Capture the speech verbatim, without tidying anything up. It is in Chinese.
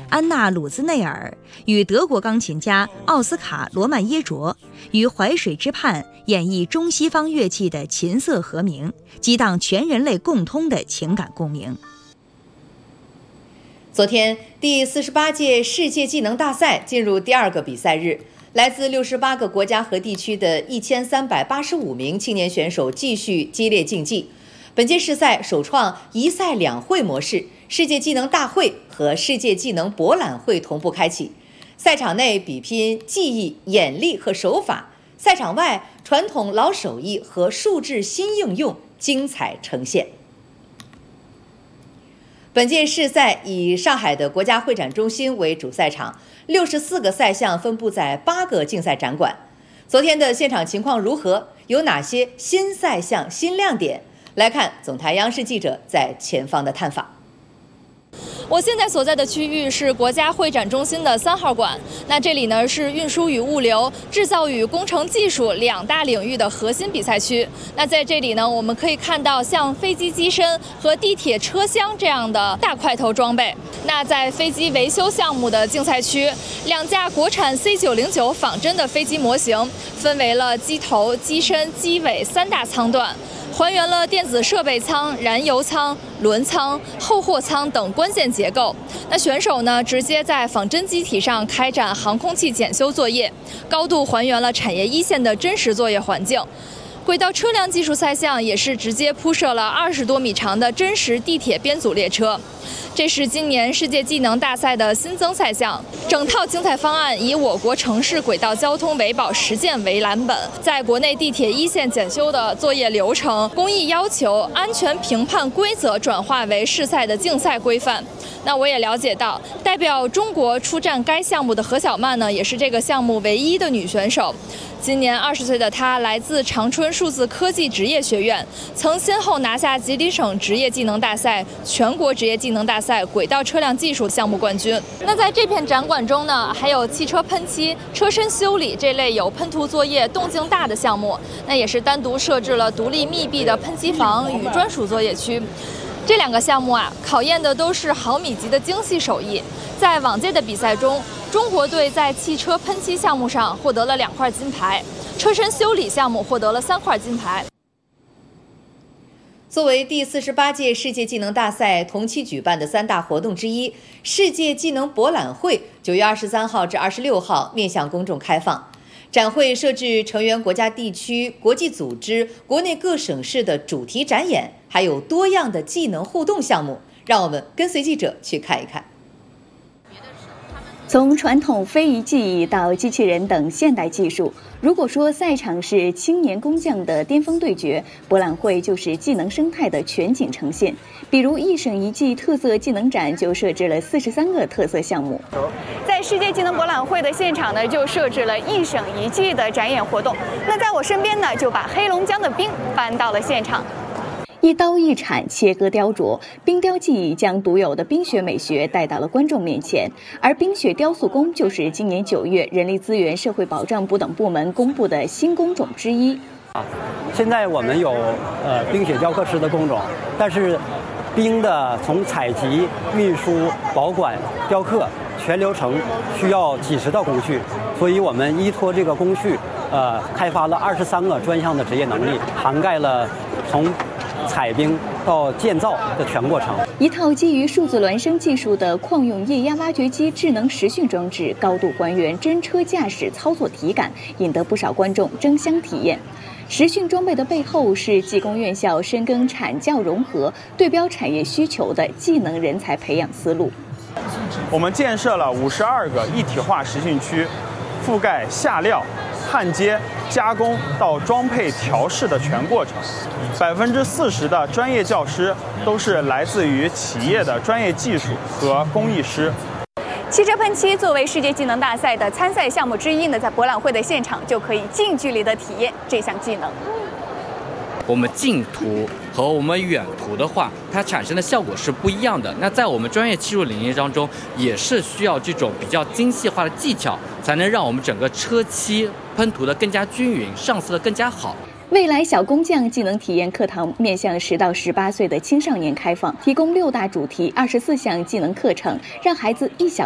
安娜·鲁兹内尔与德国钢琴家奥斯卡·罗曼耶卓于淮水之畔演绎中西方乐器的琴瑟和鸣，激荡全人类共通的情感共鸣。 昨天，第四十八届世界技能大赛进入第二个比赛日，来自六十八个国家和地区的一千三百八十五名青年选手继续激烈竞技。本届世赛首创一赛两会模式，世界技能大会和世界技能博览会同步开启。赛场内比拼技艺、眼力和手法，赛场外传统老手艺和数字新应用精彩呈现。本届世赛以上海的国家会展中心为主赛场，六十四个赛项分布在八个竞赛展馆。昨天的现场情况如何？有哪些新赛项、新亮点？来看总台央视记者在前方的探访。 我现在所在的区域是国家会展中心的三号馆。那这里呢是运输与物流、制造与工程技术两大领域的核心比赛区。那在这里呢，我们可以看到像飞机机身和地铁车厢这样的大块头装备。那在飞机维修项目的竞赛区，两架国产 C 九零九仿真的飞机模型分为了机头、机身、机尾三大舱段，还原了电子设备舱、燃油舱、轮舱、后货舱等关键结构。那选手呢，直接在仿真机体上开展航空器检修作业，高度还原了产业一线的真实作业环境。轨道车辆技术赛项也是直接铺设了二十多米长的真实地铁编组列车。这是今年世界技能大赛的新增赛项，整套竞赛方案以我国城市轨道交通维保实践为蓝本，在国内地铁一线检修的作业流程、工艺要求、安全评判规则转化为世赛的竞赛规范。那我也了解到，代表中国出战该项目的何小曼呢，也是这个项目唯一的女选手。今年二十岁的她来自长春数字科技职业学院，曾先后拿下吉林省职业技能大赛、全国职业技能大赛轨道车辆技术项目冠军。那在这片展馆中呢，还有汽车喷漆、车身修理这类有喷涂作业动静大的项目，那也是单独设置了独立密闭的喷漆房与专属作业区。这两个项目啊，考验的都是毫米级的精细手艺。在往届的比赛中，中国队在汽车喷漆项目上获得了两块金牌，车身修理项目获得了三块金牌。 作为第四十八届世界技能大赛同期举办的三大活动之一，世界技能博览会九月二十三号至二十六号面向公众开放。展会设置成员国家、地区、国际组织、国内各省市的主题展演，还有多样的技能互动项目。让我们跟随记者去看一看。 从传统非遗技艺到机器人等现代技术，如果说赛场是青年工匠的巅峰对决，博览会就是技能生态的全景呈现。比如一省一技特色技能展就设置了四十三个特色项目。 在世界技能博览会的现场呢，就设置了一省一技的展演活动。那在我身边呢，就把黑龙江的冰搬到了现场。 一刀一铲切割雕琢，冰雕技艺将独有的冰雪美学带到了观众面前。而冰雪雕塑工就是今年九月人力资源社会保障部等部门公布的新工种之一。 啊，现在我们有呃冰雪雕刻师的工种，但是冰的从采集、运输、保管、雕刻全流程需要几十道工序，所以我们依托这个工序，呃，开发了二十三个专项的职业能力，涵盖了从采冰到建造的全过程。 一套基于数字孪生技术的矿用液压挖掘机智能实训装置，高度还原真车驾驶操作体感，引得不少观众争相体验。实训装备的背后是技工院校深耕产教融合、对标产业需求的技能人才培养思路。 我们建设了五十二个一体化实训区，覆盖下料、焊接、加工到装配调试的全过程。百分之四十的专业教师都是来自于企业的专业技术和工艺师。 汽车喷漆作为世界技能大赛的参赛项目之一呢，在博览会的现场就可以近距离的体验这项技能。 我们近图和我们远图的话，它产生的效果是不一样的。那在我们专业技术领域当中，也是需要这种比较精细化的技巧，才能让我们整个车漆喷涂的更加均匀，上色的更加好。 未来小工匠技能体验课堂面向十到十八岁的青少年开放，提供六大主题、二十四项技能课程，让孩子一小